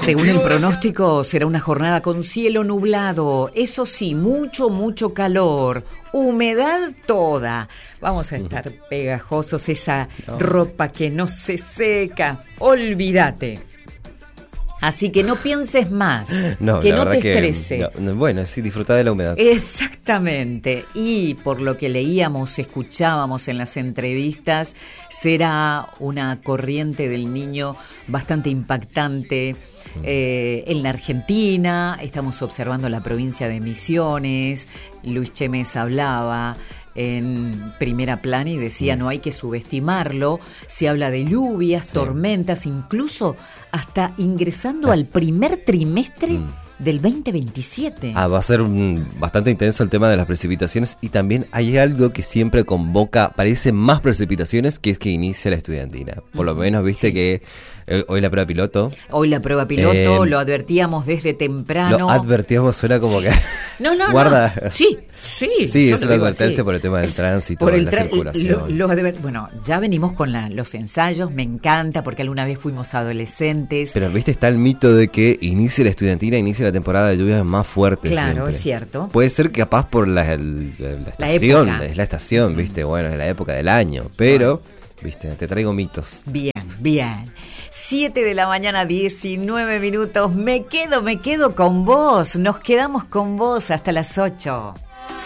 Según el pronóstico, será una jornada con cielo nublado. Eso sí, mucho calor. Humedad toda. Vamos a estar pegajosos, esa ropa que no se seca. Olvídate. Así que no pienses más, que no te estrese. Bueno, sí, disfrutar de la humedad. Exactamente. Y por lo que leíamos, escuchábamos en las entrevistas, será una corriente del Niño bastante impactante. En la Argentina, estamos observando la provincia de Misiones. Luis Chemes hablaba en Primera Plana y decía no hay que subestimarlo. Se habla de lluvias, tormentas, incluso hasta ingresando al primer trimestre del 2027. Va a ser bastante intenso el tema de las precipitaciones, y también hay algo que siempre convoca, parece más precipitaciones, que es que inicia la estudiantina. Por lo menos viste que hoy la prueba piloto. Hoy la prueba piloto, lo advertíamos desde temprano. Lo advertíamos, suena como que... No. Guarda. Sí, es la advertencia por el tema del tránsito, por la circulación. Bueno, ya venimos con los ensayos, me encanta, porque alguna vez fuimos adolescentes. Pero viste, está el mito de que inicie la estudiantina, inicie la temporada de lluvias más fuerte. Claro, siempre. es cierto. Puede ser capaz por la estación, es la estación, viste, bueno, es la época del año, pero, viste, te traigo mitos. Bien. 7 de la mañana, 19 minutos. Me quedo con vos. Nos quedamos con vos hasta las 8.